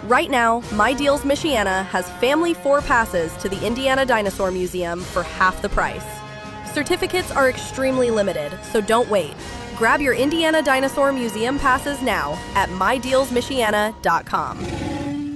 Right now, My Deals Michiana has family 4 passes to the Indiana Dinosaur Museum for half the price. Certificates are extremely limited, so don't wait. Grab your Indiana Dinosaur Museum passes now at mydealsmichiana.com.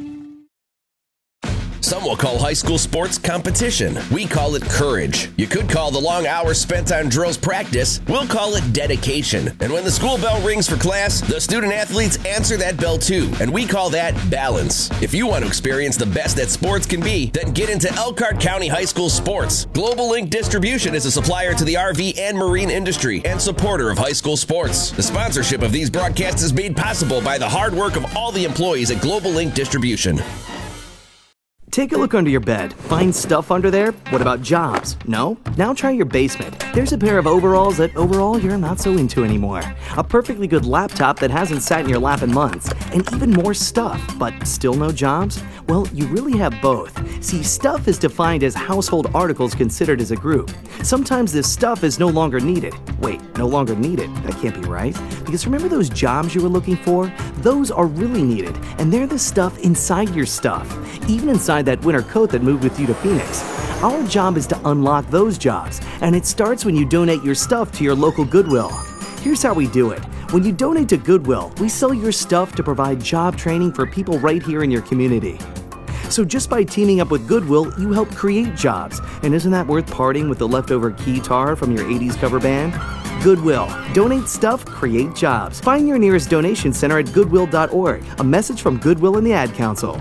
Some will call high school sports competition. We call it courage. You could call the long hours spent on drills practice. We'll call it dedication. And when the school bell rings for class, the student athletes answer that bell too. And we call that balance. If you want to experience the best that sports can be, then get into Elkhart County High School sports. Global Link Distribution is a supplier to the RV and marine industry and supporter of high school sports. The sponsorship of these broadcasts is made possible by the hard work of all the employees at Global Link Distribution. Take a look under your bed. Find stuff under there? What about jobs? No? Now try your basement. There's a pair of overalls that overall you're not so into anymore. A perfectly good laptop that hasn't sat in your lap in months. And even more stuff, but still no jobs? Well, you really have both. See, stuff is defined as household articles considered as a group. Sometimes this stuff is no longer needed. Wait, no longer needed? That can't be right. Because remember those jobs you were looking for? Those are really needed, and they're the stuff inside your stuff. Even inside that winter coat that moved with you to Phoenix. Our job is to unlock those jobs, and it starts when you donate your stuff to your local Goodwill. Here's how we do it. When you donate to Goodwill, we sell your stuff to provide job training for people right here in your community. So just by teaming up with Goodwill, you help create jobs. And isn't that worth parting with the leftover keytar from your 80s cover band? Goodwill. Donate stuff, create jobs. Find your nearest donation center at goodwill.org. A message from Goodwill and the Ad Council.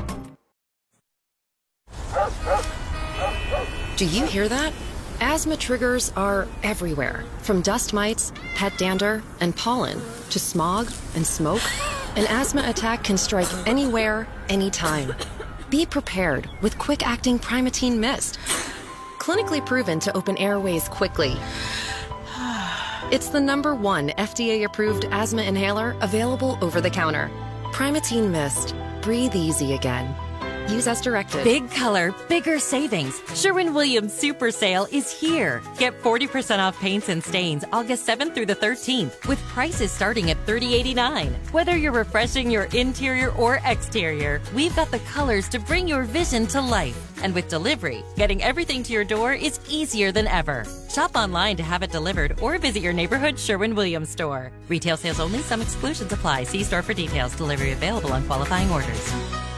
Do you hear that? Asthma triggers are everywhere, from dust mites, pet dander, and pollen, to smog and smoke. An asthma attack can strike anywhere, anytime. Be prepared with quick-acting Primatene Mist. Clinically proven to open airways quickly. It's the #1 FDA-approved asthma inhaler available over the counter. Primatene Mist. Breathe easy again. Use as directed. Big color, bigger savings. Sherwin-Williams Super Sale is here. Get 40% off paints and stains August 7th through the 13th with prices starting at $30.89. Whether you're refreshing your interior or exterior, we've got the colors to bring your vision to life. And with delivery, getting everything to your door is easier than ever. Shop online to have it delivered or visit your neighborhood Sherwin-Williams store. Retail sales only. Some exclusions apply. See store for details. Delivery available on qualifying orders.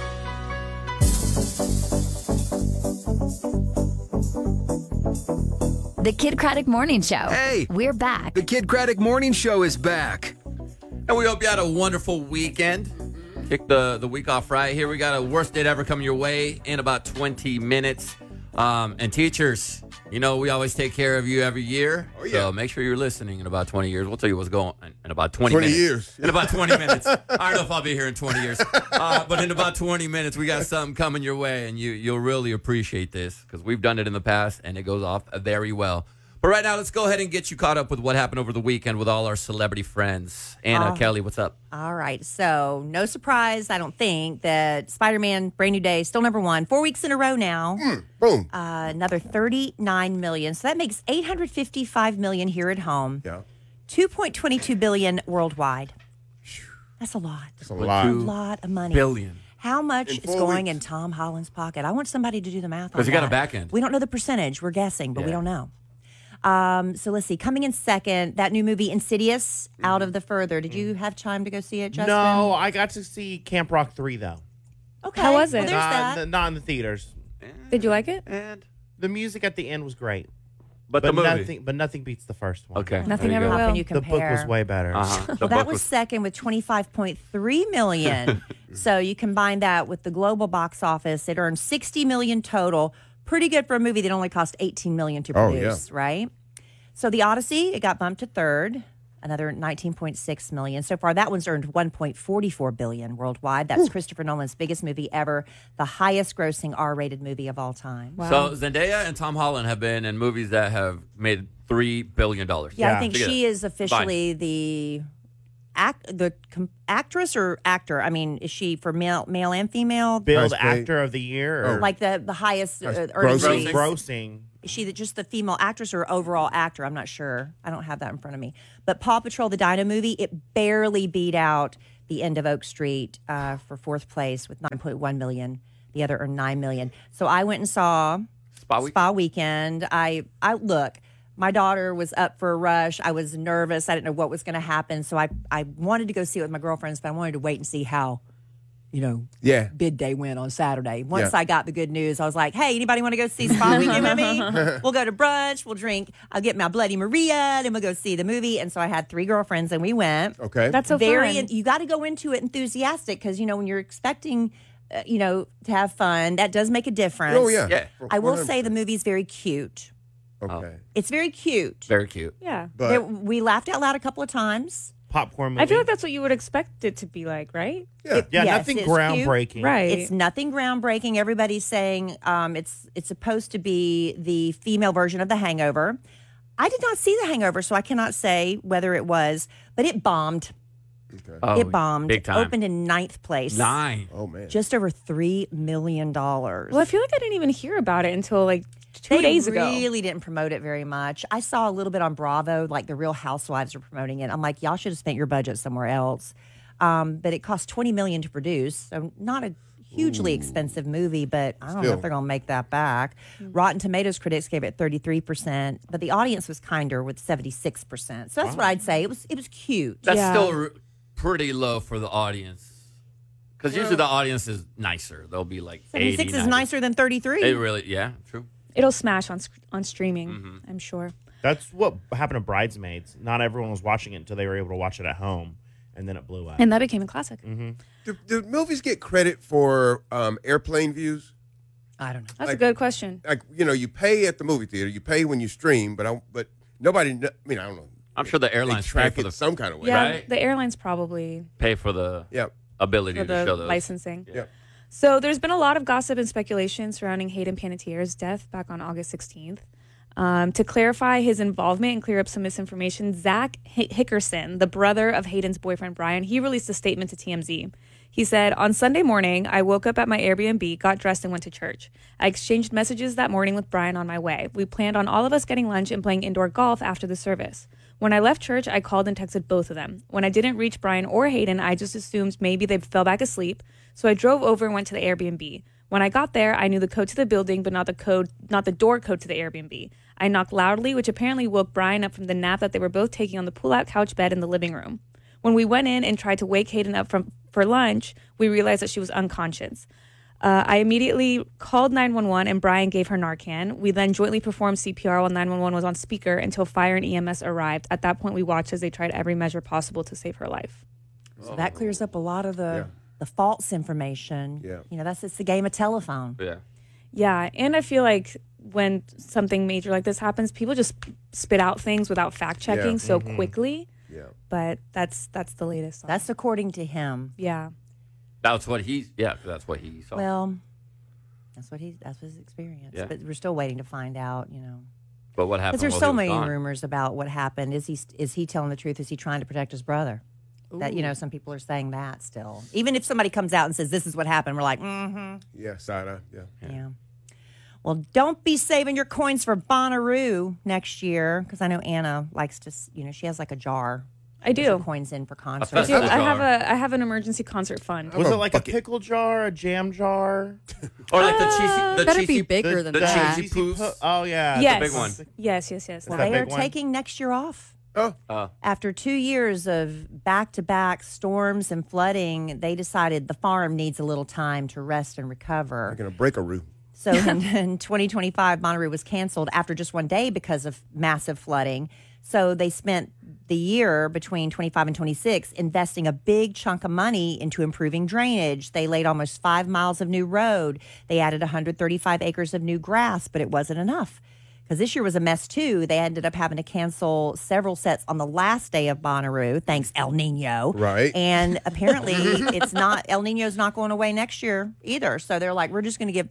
The Kid Craddock Morning Show. Hey! We're back. The Kid Craddock Morning Show is back. And we hope you had a wonderful weekend. Kick the week off right. Here we got a worst date ever coming your way in about 20 minutes. And teachers, you know, we always take care of you every year. Oh, yeah. So make sure you're listening in about 20 years. We'll tell you what's going on in about 20 minutes. Years. In about 20 minutes. I don't know if I'll be here in 20 years. But in about 20 minutes, we got something coming your way, and you'll really appreciate this because we've done it in the past, and it goes off very well. But right now, let's go ahead and get you caught up with what happened over the weekend with all our celebrity friends. Anna, Kelly, what's up? All right. So, no surprise, I don't think, that Spider-Man Brand New Day, still #1, 4 weeks in a row now. Boom. Another 39 million. So that makes 855 million here at home. Yeah. 2.22 billion worldwide. That's a lot. That's a lot. A lot of money. Billion. How much In is 4 going weeks. in Tom Holland's pocket? I want somebody to do the math on that. Because you got a back end. We don't know the percentage. We're guessing, but we Yeah. don't know. So let's see. Coming in second, that new movie Insidious, Out of the Further. Did you have time to go see it, Justin? No, I got to see Camp Rock 3, though. Okay. How was it? Well, there's that. Not in the theaters. Did you like it? And The music at the end was great. but the movie. Nothing beats the first one. Okay. Nothing there you ever go. How will. can you The compare? book was way better. Uh-huh. Well, that was second with 25.3 million. So you combine that with the global box office, it earned 60 million total. Pretty good for a movie that only cost 18 million to Oh, produce, right? So The Odyssey, it got bumped to third, another 19.6 million. So far, that one's earned 1.44 billion worldwide. That's Christopher Nolan's biggest movie ever, the highest grossing R-rated movie of all time. Wow. So Zendaya and Tom Holland have been in movies that have made $3 billion. Yeah, I think Look at she that. is officially the actress or actor. I mean, is she for male and female? Billed Highest paid. Actor of the Year? Or Like the highest earning grossing. fees. grossing. Is she just the female actress or overall actor? I'm not sure. I don't have that in front of me. But Paw Patrol, the Dino movie, it barely beat out The End of Oak Street for fourth place with 9.1 million. The other earned 9 million. So I went and saw Spa Weekend. I look. My daughter was up for a rush. I was nervous. I didn't know what was going to happen. So I wanted to go see it with my girlfriends, but I wanted to wait and see how, bid day went on Saturday. Once I got the good news, I was like, hey, anybody want to go see Spa Weekend with me? We'll go to brunch. We'll drink. I'll get my Bloody Maria. Then we'll go see the movie. And so I had 3 girlfriends and we went. Okay. That's so fun. You got to go into it enthusiastic because, when you're expecting, to have fun, that does make a difference. Oh, yeah. I will say the movie's very cute. Okay. It's very cute. Very cute. Yeah. But We laughed out loud a couple of times. Popcorn movie. I feel like that's what you would expect it to be like, right? yeah. Yeah, Yes, nothing it's groundbreaking. cute. Right. It's nothing groundbreaking. Everybody's saying it's supposed to be the female version of The Hangover. I did not see The Hangover, so I cannot say whether it was, but it bombed. Okay. Oh, It bombed. Big time. It opened in 9th place. 9. Oh man. Just over $3 million. Well, I feel like I didn't even hear about it until like 2 They days ago. really didn't promote it very much. I saw a little bit on Bravo, like the Real Housewives are promoting it. I'm like, y'all should have spent your budget somewhere else. But it cost $20 million to produce, so not a hugely expensive movie. But I don't know Still. if they're going to make that back. Rotten Tomatoes critics gave it 33%, but the audience was kinder with 76%. So that's what I'd say. It was cute. That's Yeah. still pretty low for the audience. Because usually the audience is nicer. They'll be like 80, 76 is 90. nicer than 33. It really, yeah, true. It'll smash on streaming, I'm sure. That's what happened to Bridesmaids. Not everyone was watching it until they were able to watch it at home, and then it blew up. And that became a classic. Do movies get credit for airplane views? I don't know. That's a good question. Like you pay at the movie theater, you pay when you stream, but nobody. I mean, I don't know. I'm sure the They airlines pay track for it the some kind of way. Yeah, Right? the airlines probably pay for the Yep. ability for to show the those. licensing. Yep. So there's been a lot of gossip and speculation surrounding Hayden Panettiere's death back on August 16th. To clarify his involvement and clear up some misinformation, Zach Hickerson, the brother of Hayden's boyfriend Brian, he released a statement to TMZ. He said, on Sunday morning, I woke up at my Airbnb, got dressed, and went to church. I exchanged messages that morning with Brian on my way. We planned on all of us getting lunch and playing indoor golf after the service. When I left church, I called and texted both of them. When I didn't reach Brian or Hayden, I just assumed maybe they fell back asleep. So I drove over and went to the Airbnb. When I got there, I knew the code to the building, but not the door code to the Airbnb. I knocked loudly, which apparently woke Brian up from the nap that they were both taking on the pull-out couch bed in the living room. When we went in and tried to wake Hayden up for lunch, we realized that she was unconscious. I immediately called 911 and Brian gave her Narcan. We then jointly performed CPR while 911 was on speaker until fire and EMS arrived. At that point, we watched as they tried every measure possible to save her life. So that clears up a lot of the false information. Yeah. It's the game of telephone. Yeah. Yeah, and I feel like when something major like this happens, people just spit out things without fact checking so quickly. Yeah. But that's the latest. That's according to him. Yeah. That's what he saw. Well, that's his experience. Yeah. But we're still waiting to find out, But what happened? Because there's while so he was many gone? rumors about what happened. Is he telling the truth? Is he trying to protect his brother? That some people are saying that still. Even if somebody comes out and says this is what happened, we're like, Yeah, side eye. yeah. Well, don't be saving your coins for Bonnaroo next year, because I know Anna likes to. She has like a jar. I do. Puts her coins in for concerts. I do. I have an emergency concert fund. Was it like a pickle jar, a jam jar? Or like the cheesy, better be bigger than that. cheesy poofs. Oh yeah, Yes. the big one. Yes. Well, that they are big one? taking next year off. Oh. After 2 years of back-to-back storms and flooding, they decided the farm needs a little time to rest and recover. They're going to break a roof. So in 2025, Bonnaroo was canceled after just one day because of massive flooding. So they spent the year between 25 and 26 investing a big chunk of money into improving drainage. They laid almost 5 miles of new road. They added 135 acres of new grass, but it wasn't enough. Because this year was a mess, too. They ended up having to cancel several sets on the last day of Bonnaroo, thanks El Nino. Right. And apparently El Nino's not going away next year either. So they're like, we're just going to give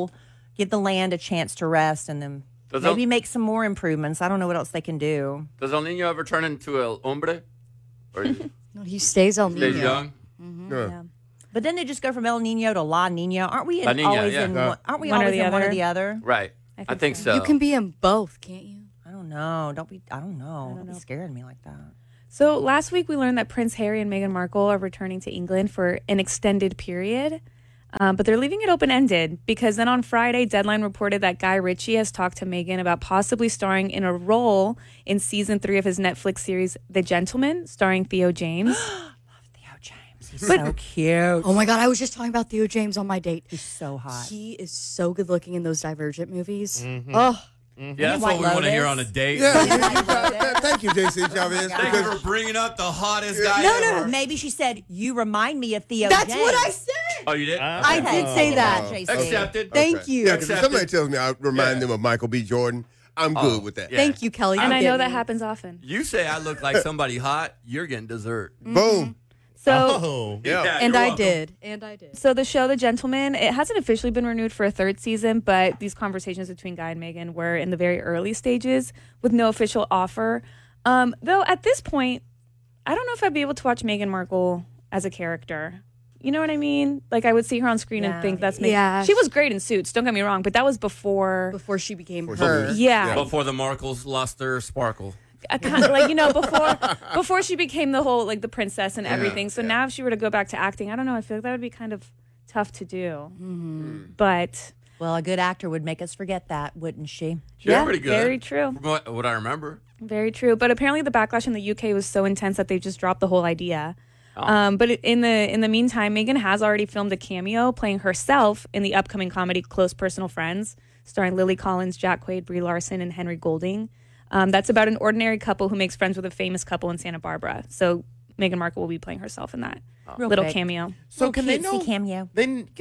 the land a chance to rest and then maybe make some more improvements. I don't know what else they can do. Does El Nino ever turn into El Hombre? Or No, he stays El Nino. stays young? Yeah. But then they just go from El Nino to La Nina. Aren't we La Nina, always yeah. in No. aren't we One or always the in one or other. the other? Right. I think so. You can be in both, can't you? I don't know. Don't be scaring me like that. So last week we learned that Prince Harry and Meghan Markle are returning to England for an extended period, but they're leaving it open-ended because then on Friday, Deadline reported that Guy Ritchie has talked to Meghan about possibly starring in a role in season 3 of his Netflix series The Gentleman, starring Theo James. He's so cute. Oh my God, I was just talking about Theo James on my date. He's so hot. He is so good looking in those Divergent movies. Mm-hmm. Oh. Yeah, that's what we want to hear on a date. Yeah, thank you, JC Chavez. Thank you for bringing up the hottest guy No. ever. Maybe she said, you remind me of Theo That's James. what I said. Oh, you did? I did say that. Accepted. Thank you. Yeah, because if somebody tells me I remind them of Michael B. Jordan, I'm good with that. Yeah. Thank you, Kelly. And You I get know me. that happens often. You say I look like somebody hot, you're getting dessert. Boom. So, Oh. Yeah, And you're I welcome. did. And I did. so the show The Gentleman, it hasn't officially been renewed for a 3rd season, but these conversations between Guy and Meghan were in the very early stages with no official offer. Though at this point, I don't know if I'd be able to watch Meghan Markle as a character. You know what I mean? Like I would see her on screen and think that's Meghan. Yeah. She was great in Suits, don't get me wrong, but that was before she became Before her. she- Yeah. Before the Markles lost their sparkle. Kind of like, before she became the whole like the princess and everything. So now if she were to go back to acting, I don't know, I feel like that would be kind of tough to do. But Well, a good actor would make us forget that, wouldn't she? She was pretty good. very true. From what I remember. Very true. But apparently the backlash in the UK was so intense that they just dropped the whole idea. Oh. But in the meantime, Meghan has already filmed a cameo playing herself in the upcoming comedy Close Personal Friends, starring Lily Collins, Jack Quaid, Brie Larson, and Henry Golding. That's about an ordinary couple who makes friends with a famous couple in Santa Barbara. So Meghan Markle will be playing herself in that Real little quick. cameo. So can they cutesy no cameo?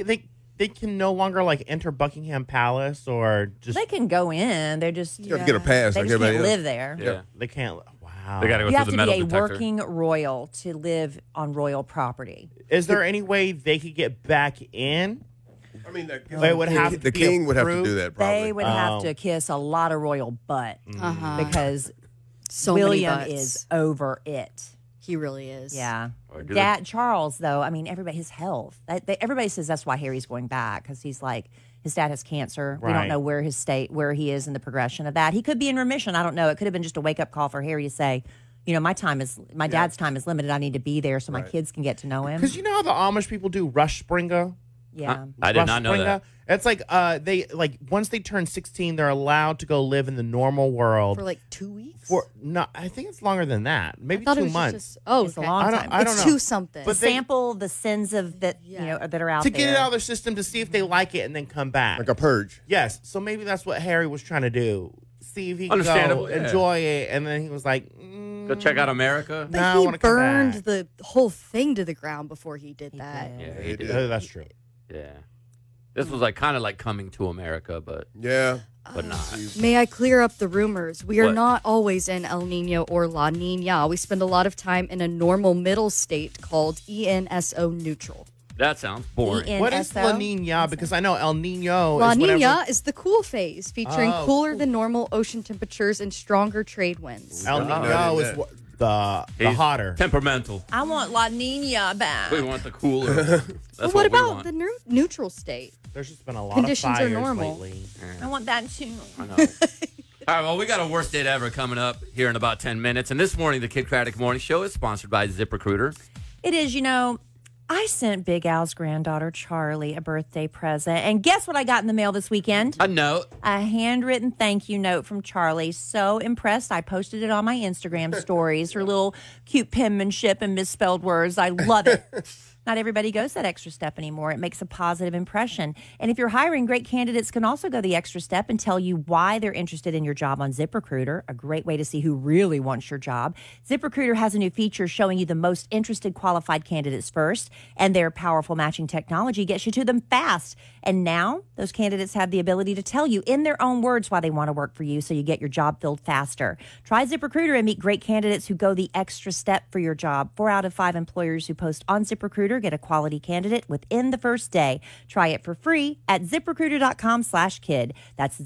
They can no longer like enter Buckingham Palace or just They can go in. They're just You have to get a pass They like just everybody can't else. live there. Yeah. they can't. Wow. They got to go You have through to the be metal a detector. working royal to live on royal property. Is there any way they could get back in? I mean, They would have to the be king would have to approved. do that probably. They would have to kiss a lot of royal butt because So many William butts. is over it. He really is. Yeah. Or do Dad Charles, though, I mean, everybody, his health. Everybody says that's why Harry's going back because he's like, his dad has cancer. We Right. don't know where he is in the progression of that. He could be in remission. I don't know. It could have been just a wake up call for Harry to say, you know, my dad's time is limited. I need to be there so my kids can get to know him. Because you know how the Amish people do Rush Springer? Yeah. I did not know that. It's like they like once they turn 16, they're allowed to go live in the normal world For like 2 weeks? I think it's longer than that. Maybe I thought 2 it was months. Just, oh, It's a okay. long I don't- time. I don't it's know. 2 something. But they- Sample the sins of that you know that are out to there. get it out of their system to see if they like it and then come back. Like a purge. Yes. So maybe that's what Harry was trying to do. See if he could go Understandable, yeah. enjoy it, and then he was like, Go check out America. But no, I he want to come burned back. the whole thing to the ground before he did that. Yeah, he did. Oh, that's true. Yeah. This was like kind of like Coming to America, but Yeah. not. May I clear up the rumors? We are What? not always in El Nino or La Nina. We spend a lot of time in a normal middle state called ENSO neutral. That sounds boring. What is La Nina? Because I know El Nino La is whenever- Nina is the cool phase, featuring Oh, cooler cool. than normal ocean temperatures and stronger trade winds. El Nino is the He's hotter. Temperamental. I want La Nina back. We want the cooler. That's But what we about want. the neutral state? There's just been a lot Conditions of are fires normal. lately. I want that too. I know. All right, well, we got a worst date ever coming up here in about 10 minutes. And this morning, the Kid Craddock Morning Show is sponsored by ZipRecruiter. It is, you know, I sent Big Al's granddaughter, Charlie, a birthday present. And guess what I got in the mail this weekend? A note. A handwritten thank you note from Charlie. So impressed. I posted it on my Instagram stories. Her little cute penmanship and misspelled words. I love it. Not everybody goes that extra step anymore. It makes a positive impression. And if you're hiring, great candidates can also go the extra step and tell you why they're interested in your job on ZipRecruiter, a great way to see who really wants your job. ZipRecruiter has a new feature showing you the most interested qualified candidates first, and their powerful matching technology gets you to them fast. And now those candidates have the ability to tell you in their own words why they want to work for you so you get your job filled faster. Try ZipRecruiter and meet great candidates who go the extra step for your job. 4 out of 5 employers who post on ZipRecruiter get a quality candidate within the first day. Try it for free at ZipRecruiter.com/kid. That's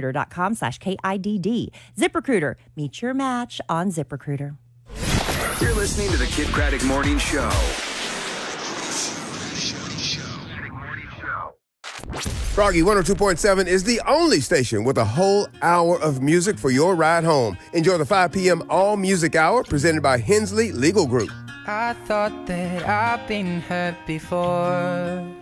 ZipRecruiter.com/KIDD. ZipRecruiter. Meet your match on ZipRecruiter. You're listening to the Kid Craddock Morning Show. Froggy 102.7 is the only station with a whole hour of music for your ride home. Enjoy the 5 p.m. All Music Hour presented by Hensley Legal Group. I thought that I've been hurt before.